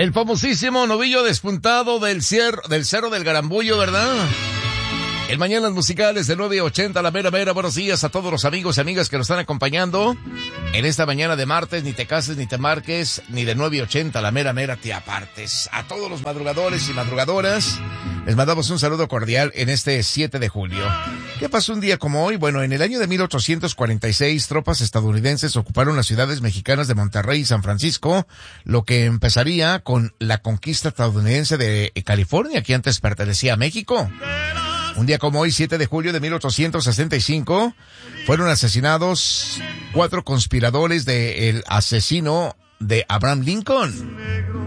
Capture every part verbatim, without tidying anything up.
El famosísimo novillo despuntado del, cier, del Cerro del Garambullo, ¿verdad? El Mañanas Musicales de nueve ochenta, la mera mera. Buenos días a todos los amigos y amigas que nos están acompañando en esta mañana de martes. Ni te cases, ni te marques, ni de nueve ochenta, la mera mera te apartes. A todos los madrugadores y madrugadoras, les mandamos un saludo cordial en este siete de julio. ¿Qué pasó un día como hoy? Bueno, en el año de mil ochocientos cuarenta y seis, tropas estadounidenses ocuparon las ciudades mexicanas de Monterrey y San Francisco, lo que empezaría con la conquista estadounidense de California, que antes pertenecía a México. Un día como hoy, siete de julio de mil ochocientos sesenta y cinco, fueron asesinados cuatro conspiradores del asesino de Abraham Lincoln.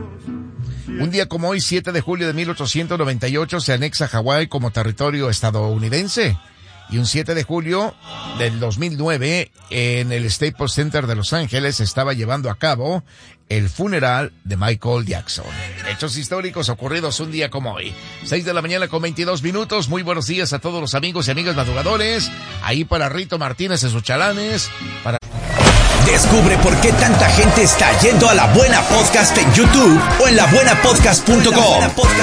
Un día como hoy, siete de julio de mil ochocientos noventa y ocho, se anexa Hawái como territorio estadounidense. Y un siete de julio del dos mil nueve, en el Staples Center de Los Ángeles, se estaba llevando a cabo el funeral de Michael Jackson. Hechos históricos ocurridos un día como hoy. seis de la mañana con veintidós minutos. Muy buenos días a todos los amigos y amigas madrugadores. Ahí para Rito Martínez en sus chalanes. Para... Descubre por qué tanta gente está yendo a La Buena Podcast en YouTube o en la buena podcast punto com.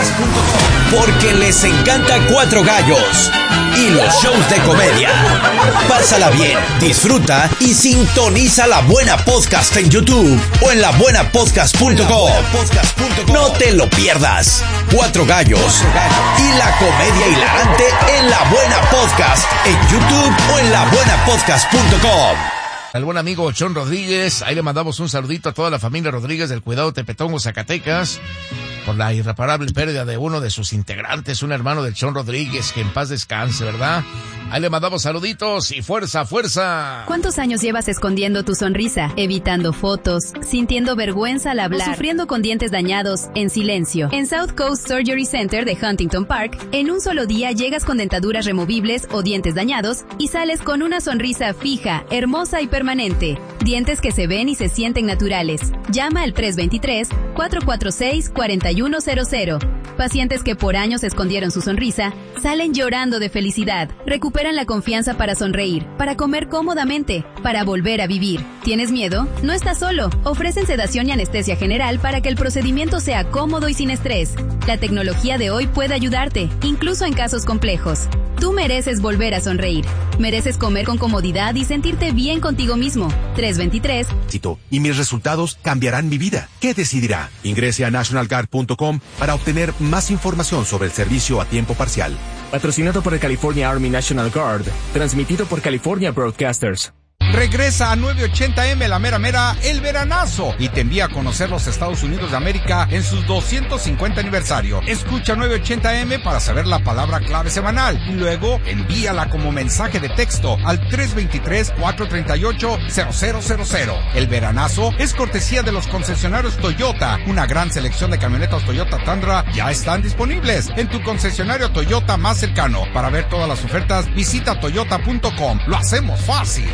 Porque les encanta Cuatro Gallos y los shows de comedia. Pásala bien, disfruta y sintoniza La Buena Podcast en YouTube o en la buena podcast punto com. No te lo pierdas. Cuatro Gallos y la comedia hilarante en La Buena Podcast en YouTube o en la buena podcast punto com. Al buen amigo Chon Rodríguez, ahí le mandamos un saludito a toda la familia Rodríguez del Cuidado Tepetongo, Zacatecas, por la irreparable pérdida de uno de sus integrantes, un hermano del Chon Rodríguez, que en paz descanse, ¿verdad? Ahí le mandamos saluditos y fuerza, fuerza. ¿Cuántos años llevas escondiendo tu sonrisa, evitando fotos, sintiendo vergüenza al hablar, o sufriendo con dientes dañados en silencio? En South Coast Surgery Center de Huntington Park, en un solo día llegas con dentaduras removibles o dientes dañados y sales con una sonrisa fija, hermosa y permanente. Dientes que se ven y se sienten naturales. Llama al tres dos tres, cuatro cuatro seis, cuatro uno cero cero. Pacientes que por años escondieron su sonrisa, salen llorando de felicidad. Recuperan la confianza para sonreír, para comer cómodamente, para volver a vivir. ¿Tienes miedo? No estás solo. Ofrecen sedación y anestesia general para que el procedimiento sea cómodo y sin estrés. La tecnología de hoy puede ayudarte, incluso en casos complejos. Tú mereces volver a sonreír. Mereces comer con comodidad y sentirte bien contigo mismo. tres dos tres. Y mis resultados cambiarán mi vida. ¿Qué decidirá? Ingrese a national guard punto com para obtener más información sobre el servicio a tiempo parcial. Patrocinado por el California Army National Guard. Transmitido por California Broadcasters. Regresa a nueve ochenta eme La Mera Mera, el veranazo, y te envía a conocer los Estados Unidos de América en sus doscientos cincuenta aniversario. Escucha nueve ochenta eme para saber la palabra clave semanal y luego envíala como mensaje de texto al tres dos tres, cuatro tres ocho, cero cero cero cero. El veranazo es cortesía de los concesionarios Toyota. Una gran selección de camionetas Toyota Tundra ya están disponibles en tu concesionario Toyota más cercano. Para ver todas las ofertas, visita toyota punto com. Lo hacemos fácil.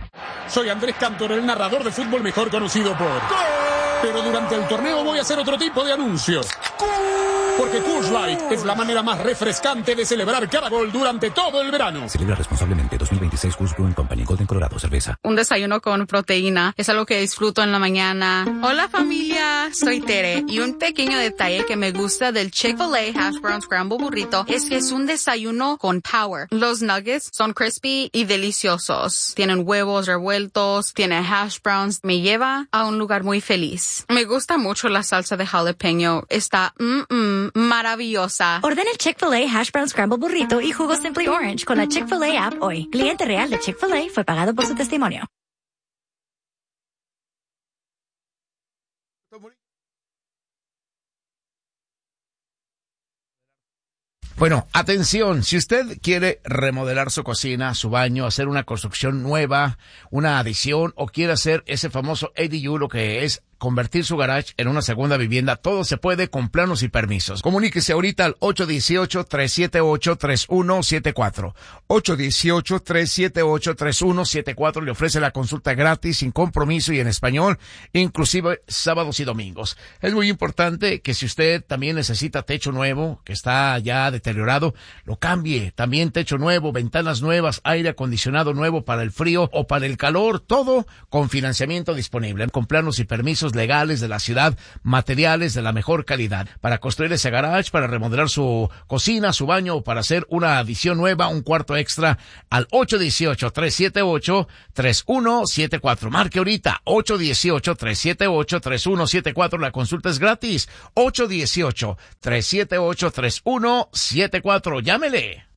Soy Andrés Cantor, el narrador de fútbol mejor conocido por... ¡Gol! Pero durante el torneo voy a hacer otro tipo de anuncios. ¡Gol! Porque Coors Light es la manera más refrescante de celebrar cada gol durante todo el verano. Celebra responsablemente. Dos mil veintiséis Coors Brewing Company, Golden, Colorado, cerveza. Un desayuno con proteína es algo que disfruto en la mañana. Hola familia, soy Tere y un pequeño detalle que me gusta del Chick-fil-A Hash Brown Scramble Burrito es que es un desayuno con power. Los nuggets son crispy y deliciosos. Tienen huevos revueltos, tiene hash browns. Me lleva a un lugar muy feliz. Me gusta mucho la salsa de jalapeño. Está mmm, mmm, maravillosa. Ordena el Chick-fil-A Hash Brown Scramble Burrito y jugo Simply Orange con la Chick-fil-A app hoy. Cliente real de Chick-fil-A fue pagado por su testimonio. Bueno, atención, si usted quiere remodelar su cocina, su baño, hacer una construcción nueva, una adición o quiere hacer ese famoso A D U, lo que es convertir su garage en una segunda vivienda, todo se puede con planos y permisos. Comuníquese ahorita al ocho uno ocho, tres siete ocho, tres uno siete cuatro. ocho uno ocho, tres siete ocho, tres uno siete cuatro. Le ofrece la consulta gratis, sin compromiso y en español, inclusive sábados y domingos. Es muy importante que si usted también necesita techo nuevo, que está ya deteriorado, lo cambie. También techo nuevo, ventanas nuevas, aire acondicionado nuevo para el frío o para el calor, todo con financiamiento disponible, con planos y permisos servicios legales de la ciudad, materiales de la mejor calidad. Para construir ese garage, para remodelar su cocina, su baño, o para hacer una adición nueva, un cuarto extra, al ocho uno ocho, tres siete ocho, tres uno siete cuatro. Marque ahorita, ocho uno ocho, tres siete ocho, tres uno siete cuatro. La consulta es gratis. ocho uno ocho, tres siete ocho, tres uno siete cuatro. Llámele.